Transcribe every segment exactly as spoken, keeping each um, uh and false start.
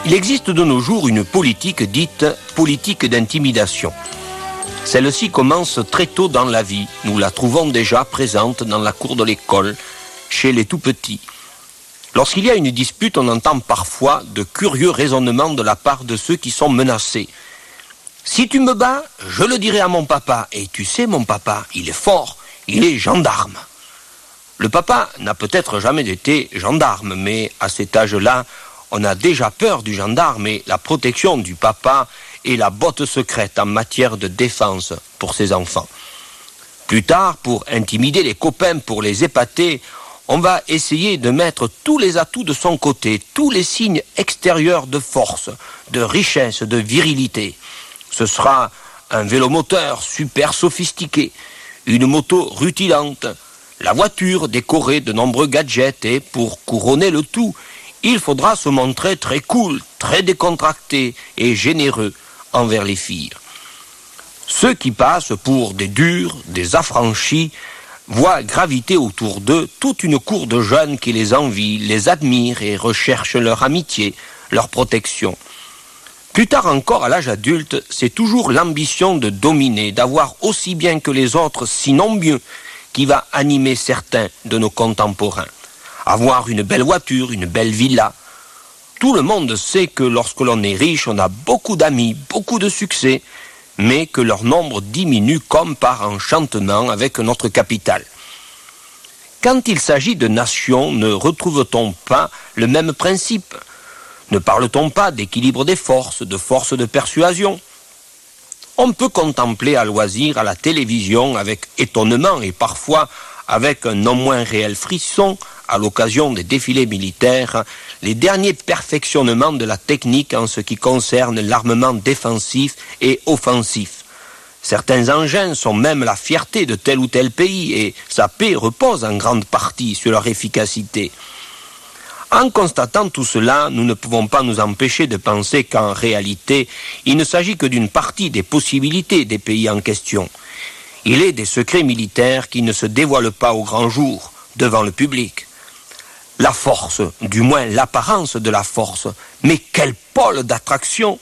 Il existe de nos jours une politique dite politique d'intimidation. Celle-ci commence très tôt dans la vie. Nous la trouvons déjà présente dans la cour de l'école, chez les tout-petits. Lorsqu'il y a une dispute, on entend parfois de curieux raisonnements de la part de ceux qui sont menacés. Si tu me bats, je le dirai à mon papa. Et tu sais, mon papa, il est fort, il est gendarme. Le papa n'a peut-être jamais été gendarme, mais à cet âge-là, on a déjà peur du gendarme et la protection du papa est la botte secrète en matière de défense pour ses enfants. Plus tard, pour intimider les copains, pour les épater, on va essayer de mettre tous les atouts de son côté, tous les signes extérieurs de force, de richesse, de virilité. Ce sera un vélomoteur super sophistiqué, une moto rutilante, la voiture décorée de nombreux gadgets et pour couronner le tout, il faudra se montrer très cool, très décontracté et généreux envers les filles. Ceux qui passent pour des durs, des affranchis, voient graviter autour d'eux toute une cour de jeunes qui les envient, les admirent et recherchent leur amitié, leur protection. Plus tard encore, à l'âge adulte, c'est toujours l'ambition de dominer, d'avoir aussi bien que les autres, sinon mieux, qui va animer certains de nos contemporains. Avoir une belle voiture, une belle villa. Tout le monde sait que lorsque l'on est riche, on a beaucoup d'amis, beaucoup de succès, mais que leur nombre diminue comme par enchantement avec notre capital. Quand il s'agit de nations, ne retrouve-t-on pas le même principe ? Ne parle-t-on pas d'équilibre des forces, de force de persuasion ? On peut contempler à loisir à la télévision avec étonnement et parfois avec un non moins réel frisson, à l'occasion des défilés militaires, les derniers perfectionnements de la technique en ce qui concerne l'armement défensif et offensif. Certains engins sont même la fierté de tel ou tel pays et sa paix repose en grande partie sur leur efficacité. En constatant tout cela, nous ne pouvons pas nous empêcher de penser qu'en réalité, il ne s'agit que d'une partie des possibilités des pays en question. Il est des secrets militaires qui ne se dévoilent pas au grand jour, devant le public. La force, du moins l'apparence de la force, mais quel pôle d'attraction!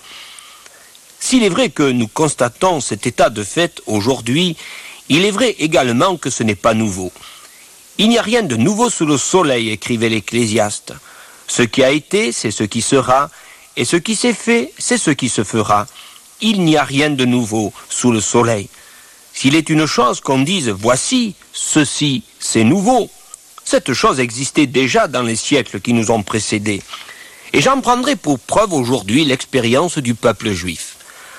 S'il est vrai que nous constatons cet état de fait aujourd'hui, il est vrai également que ce n'est pas nouveau. Il n'y a rien de nouveau sous le soleil, écrivait l'Ecclésiaste. Ce qui a été, c'est ce qui sera, et ce qui s'est fait, c'est ce qui se fera. Il n'y a rien de nouveau sous le soleil. S'il est une chose qu'on dise « voici, ceci, c'est nouveau », cette chose existait déjà dans les siècles qui nous ont précédés. Et j'en prendrai pour preuve aujourd'hui l'expérience du peuple juif.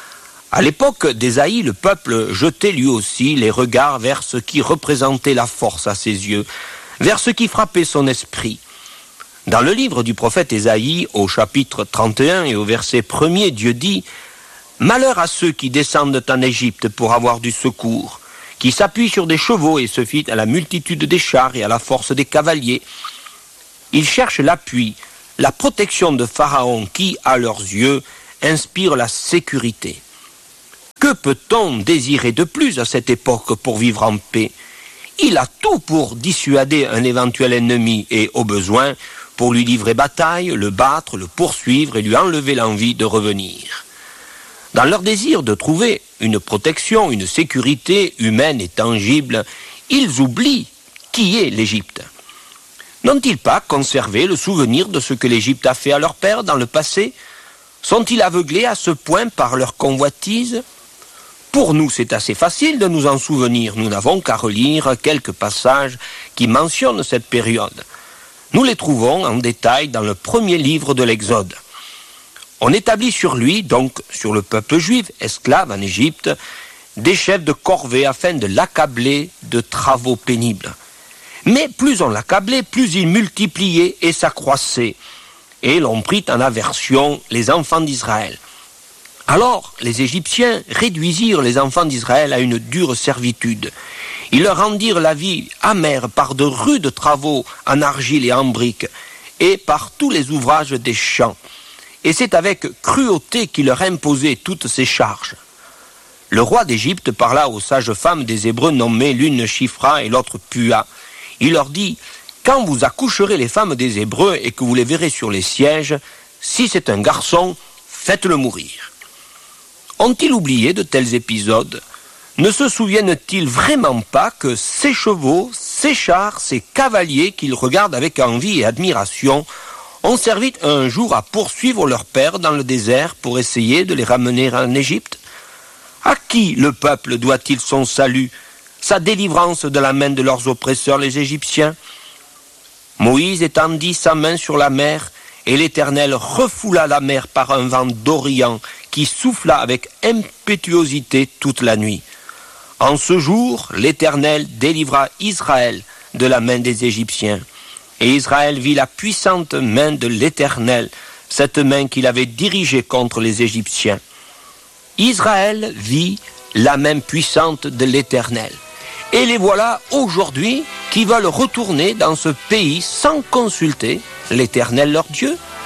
À l'époque d'Ésaïe, le peuple jetait lui aussi les regards vers ce qui représentait la force à ses yeux, vers ce qui frappait son esprit. Dans le livre du prophète Ésaïe, au chapitre trente et un et au verset premier, Dieu dit « Malheur à ceux qui descendent en Égypte pour avoir du secours, qui s'appuient sur des chevaux et se fient à la multitude des chars et à la force des cavaliers. Ils cherchent l'appui, la protection de Pharaon qui, à leurs yeux, inspire la sécurité. » Que peut-on désirer de plus à cette époque pour vivre en paix ? Il a tout pour dissuader un éventuel ennemi et, au besoin, pour lui livrer bataille, le battre, le poursuivre et lui enlever l'envie de revenir. Dans leur désir de trouver une protection, une sécurité humaine et tangible, ils oublient qui est l'Égypte. N'ont-ils pas conservé le souvenir de ce que l'Égypte a fait à leur père dans le passé ? Sont-ils aveuglés à ce point par leur convoitise ? Pour nous, c'est assez facile de nous en souvenir. Nous n'avons qu'à relire quelques passages qui mentionnent cette période. Nous les trouvons en détail dans le premier livre de l'Exode. On établit sur lui, donc sur le peuple juif, esclave en Égypte, des chefs de corvée afin de l'accabler de travaux pénibles. Mais plus on l'accablait, plus il multipliait et s'accroissait. Et l'on prit en aversion les enfants d'Israël. Alors, les Égyptiens réduisirent les enfants d'Israël à une dure servitude. Ils leur rendirent la vie amère par de rudes travaux en argile et en briques, et par tous les ouvrages des champs. Et c'est avec cruauté qu'il leur imposait toutes ces charges. Le roi d'Égypte parla aux sages femmes des Hébreux nommées l'une Shifra et l'autre Pua. Il leur dit « Quand vous accoucherez les femmes des Hébreux et que vous les verrez sur les sièges, si c'est un garçon, faites-le mourir. Ont-ils oublié de tels épisodes ? Ne se souviennent-ils vraiment pas que ces chevaux, ces chars, ces cavaliers qu'ils regardent avec envie et admiration ont servi un jour à poursuivre leur père dans le désert pour essayer de les ramener en Égypte ? À qui le peuple doit-il son salut, sa délivrance de la main de leurs oppresseurs les Égyptiens ? Moïse étendit sa main sur la mer, et l'Éternel refoula la mer par un vent d'Orient qui souffla avec impétuosité toute la nuit. En ce jour, l'Éternel délivra Israël de la main des Égyptiens. Et Israël vit la puissante main de l'Éternel, cette main qu'il avait dirigée contre les Égyptiens. Israël vit la main puissante de l'Éternel. Et les voilà aujourd'hui qui veulent retourner dans ce pays sans consulter l'Éternel leur Dieu.